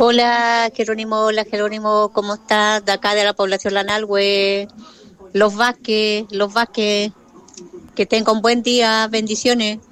Hola Jerónimo, ¿cómo estás? De acá de la población Lanalhue, los Vázquez, que tengan un buen día, bendiciones.